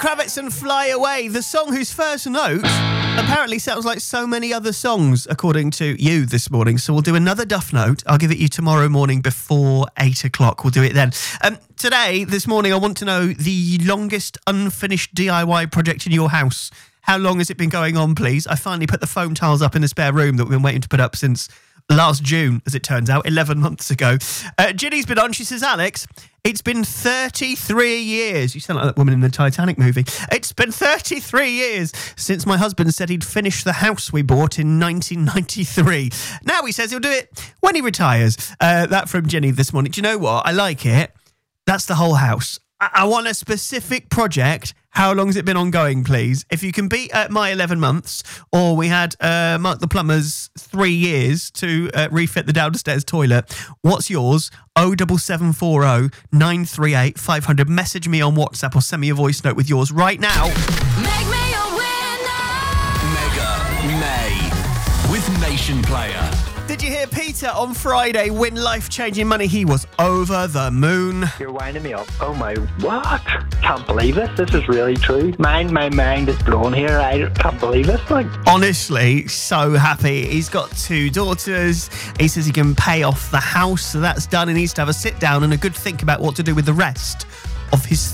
Kravitz and Fly Away, the song whose first note apparently sounds like so many other songs, according to you this morning. So we'll do another Duff Note. I'll give it you tomorrow morning before 8 o'clock. We'll do it then. This morning, I want to know the longest unfinished DIY project in your house. How long has it been going on, please? I finally put the foam tiles up in the spare room that we've been waiting to put up since last June, as it turns out, 11 months ago. Ginny's been on. She says, Alex, it's been 33 years. You sound like that woman in the Titanic movie. It's been 33 years since my husband said he'd finish the house we bought in 1993. Now he says he'll do it when he retires. That from Ginny this morning. Do you know what? I like it. That's the whole house. I want a specific project. How long has it been ongoing, please? If you can beat my 11 months, or we had Mark the Plumber's 3 years to refit the downstairs toilet, what's yours? 07740 938 500. Message me on WhatsApp or send me a voice note with yours right now. Make me a winner! Mega May with Nation Player. Did you hear Peter on Friday win life-changing money? He was over the moon. You're winding me up. Oh my, what? Can't believe this. This is really true. My mind is blown here. I can't believe this. Honestly, so happy. He's got 2 daughters. He says he can pay off the house, so that's done. He needs to have a sit down and a good think about what to do with the rest of his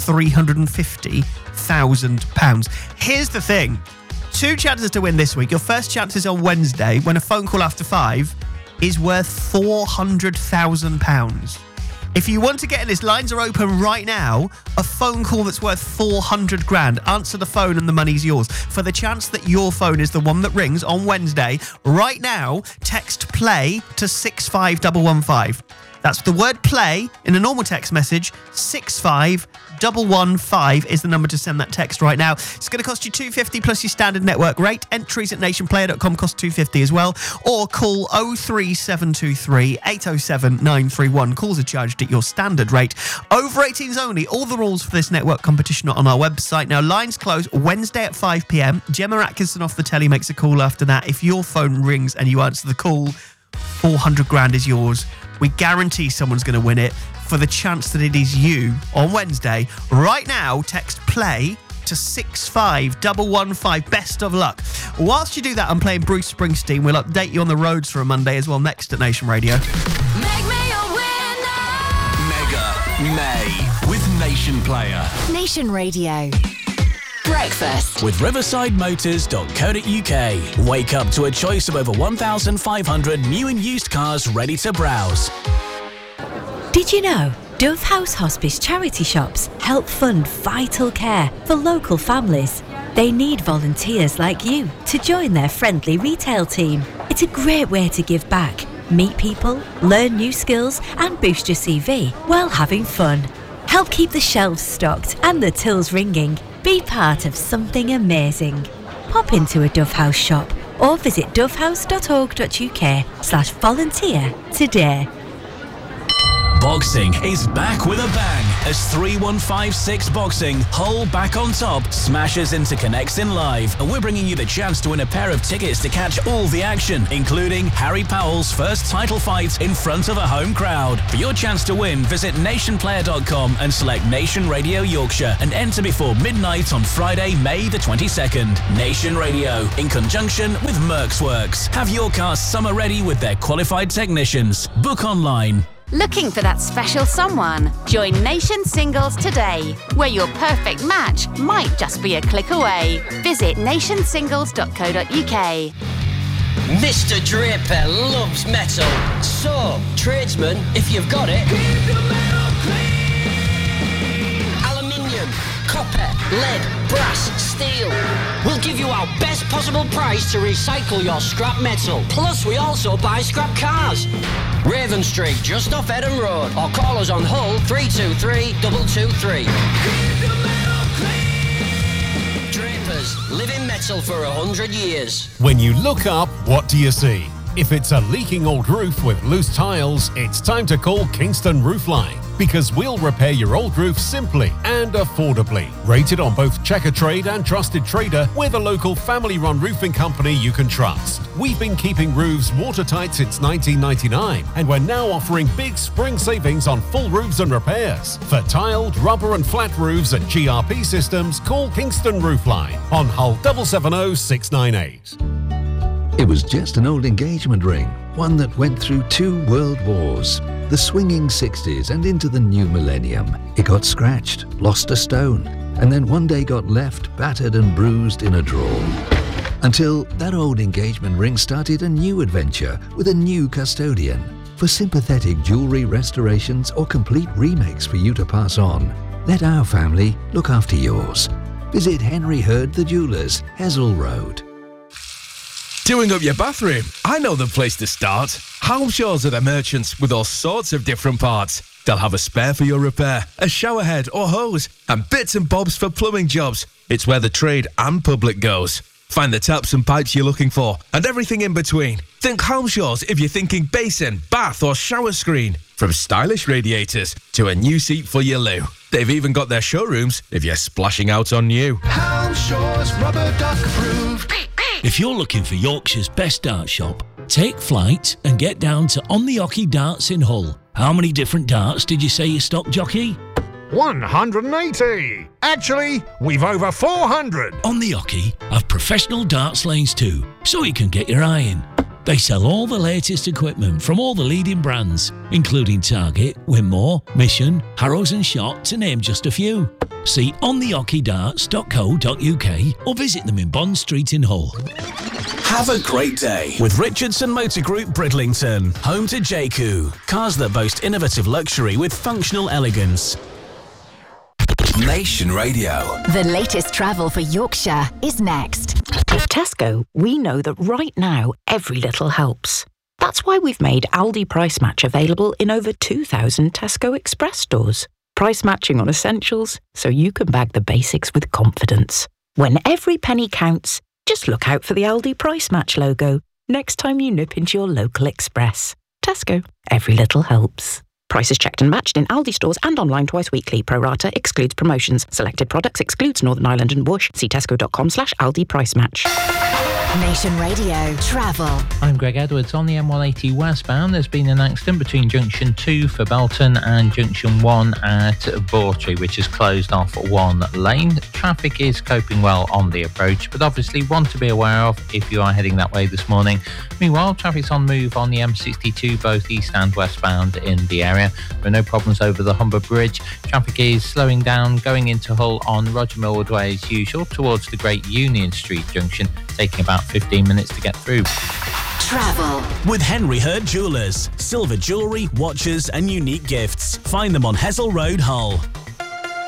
£350,000. Here's the thing. 2 chances to win this week. Your first chance is on Wednesday, when a phone call after 5 is worth £400,000. If you want to get in this, lines are open right now. A phone call that's worth 400 grand. Answer the phone and the money's yours. For the chance that your phone is the one that rings on Wednesday, right now, text PLAY to 65115. That's the word play in a normal text message. 65115 is the number to send that text right now. It's going to cost you $250 plus your standard network rate. Entries at nationplayer.com cost $250 as well. Or call 03723 807 931. Calls are charged at your standard rate. Over 18s only. All the rules for this network competition are on our website. Now, lines close Wednesday at 5 p.m. Gemma Atkinson off the telly makes a call after that. If your phone rings and you answer the call, 400 grand is yours. We guarantee someone's going to win it. For the chance that it is you on Wednesday, right now, text PLAY to 65115. Best of luck. Whilst you do that, I'm playing Bruce Springsteen. We'll update you on the roads for a Monday as well next at Nation Radio. Make me a winner! Mega May with Nation Player. Nation Radio. Breakfast With riversideMotors.co.uk. Wake up to a choice of over 1,500 new and used cars ready to browse. Did you know Dove House Hospice charity shops help fund vital care for local families? They need volunteers like you to join their friendly retail team. It's a great way to give back, meet people, learn new skills and boost your CV while having fun. Help keep the shelves stocked and the tills ringing. Be part of something amazing. Pop into a Dove House shop or visit dovehouse.org.uk/volunteer today. Boxing is back with a bang as 3156 Boxing, Hull back on top, smashes into Connects in Live. And we're bringing you the chance to win a pair of tickets to catch all the action, including Harry Powell's first title fight in front of a home crowd. For your chance to win, visit nationplayer.com and select Nation Radio Yorkshire and enter before midnight on Friday, May the 22nd. Nation Radio, in conjunction with Merck's Works. Have your car summer ready with their qualified technicians. Book online. Looking for that special someone? Join Nation Singles today, where your perfect match might just be a click away. Visit nationsingles.co.uk. Mr. Draper loves metal. So, tradesman, if you've got it, keep the metal clean. Aluminium, copper, lead, brass, steel. We'll give you our best possible price to recycle your scrap metal. Plus, we also buy scrap cars. Raven Street, just off Eden Road, or call us on Hull 323 223. Keep the metal clean. Drapers, living metal for 100 years. When you look up, what do you see? If it's a leaking old roof with loose tiles, it's time to call Kingston Roofline, because we'll repair your old roof simply and affordably. Rated on both Checkatrade and Trusted Trader, we're the local family-run roofing company you can trust. We've been keeping roofs watertight since 1999, and we're now offering big spring savings on full roofs and repairs. For tiled, rubber and flat roofs and GRP systems, call Kingston Roofline on Hull 770 698. It was just an old engagement ring, one that went through 2 world wars. The swinging 60s and into the new millennium. It got scratched, lost a stone, and then one day got left battered and bruised in a drawer. Until that old engagement ring started a new adventure with a new custodian. For sympathetic jewellery restorations or complete remakes for you to pass on, let our family look after yours. Visit Henry Hurd the Jewellers, Hessel Road. Doing up your bathroom? I know the place to start. Halmshaws are the merchants with all sorts of different parts. They'll have a spare for your repair, a shower head or hose, and bits and bobs for plumbing jobs. It's where the trade and public goes. Find the taps and pipes you're looking for, and everything in between. Think Halmshaws if you're thinking basin, bath or shower screen. From stylish radiators to a new seat for your loo. They've even got their showrooms if you're splashing out on new. Halmshaws Rubber Duck Approved. If you're looking for Yorkshire's best dart shop, take flight and get down to On the Hockey Darts in Hull. How many different darts did you say you stock, jockey? 180! Actually, we've over 400! On the Hockey have professional darts lanes too, so you can get your eye in. They sell all the latest equipment from all the leading brands, including Target, Winmore, Mission, Harrows and Shot, to name just a few. See onthehockeydarts.co.uk or visit them in Bond Street in Hull. Have a great day with Richardson Motor Group Bridlington, home to JQ. Cars that boast innovative luxury with functional elegance. Nation Radio. The latest travel for Yorkshire is next. At Tesco, we know that right now, every little helps. That's why we've made Aldi Price Match available in over 2,000 Tesco Express stores. Price matching on essentials, so you can bag the basics with confidence. When every penny counts, just look out for the Aldi Price Match logo next time you nip into your local Express. Tesco, every little helps. Prices checked and matched in Aldi stores and online twice weekly. Pro rata excludes promotions. Selected products excludes Northern Ireland and Bush. See tesco.com/Aldi Price Match. Nation Radio Travel. I'm Greg Edwards. On the M180 westbound, there's been an accident between Junction 2 for Belton and Junction 1 at Bawtry, which is closed off one lane. Traffic is coping well on the approach, but obviously one to be aware of if you are heading that way this morning. Meanwhile, traffic's on move on the M62, both east and westbound in the area. There are no problems over the Humber Bridge. Traffic is slowing down going into Hull on Roger Millward Way as usual towards the Great Union Street junction, taking about 15 minutes to get through. Travel with Henry Hurd Jewellers. Silver jewellery, watches and unique gifts. Find them on Hessel Road, Hull.